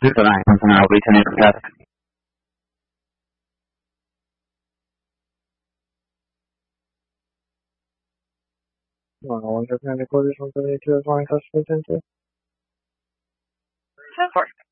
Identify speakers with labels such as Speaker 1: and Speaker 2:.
Speaker 1: I'll be to I wonder if any quarters want to do a line customer into.
Speaker 2: Of course.